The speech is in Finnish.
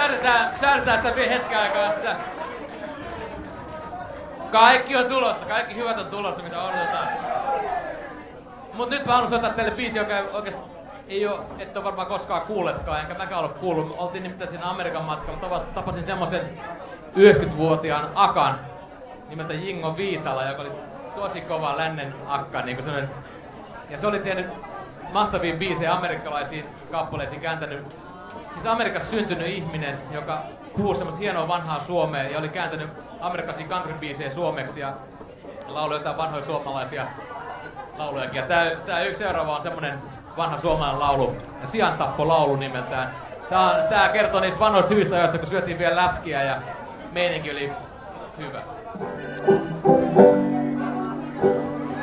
Säädetään sitä vielä hetken aikaa sitä. Kaikki on tulossa, kaikki hyvät on tulossa, mitä odotetaan. Mut nyt mä haluan soittaa teille biisi, joka oikeesti et oo varmaan koskaan kuulletkaan, enkä mäkään ollut kuullut. Oltiin nimittäin siinä Amerikan matkalla, tapasin semmosen 90-vuotiaan akan nimeltä Jingo Viitala, joka oli tosi kova lännen akka, niinku semmonen. Ja se oli tehnyt mahtavia biisejä amerikkalaisiin kappaleisiin, kääntänyt. Siis Amerikassa syntynyt ihminen, joka puhuu semmoista hienoa vanhaa suomea ja oli kääntänyt amerikkalaisia country-biisejä suomeksi ja lauloi jotain vanhoja suomalaisia laulujakin. Ja tää yksi seuraava on semmonen vanha suomalainen laulu, Siantappo-laulu nimeltään. Tää kertoo niistä vanhoista hyvistä ajoista, kun syötiin vielä läskiä ja meininki oli hyvä.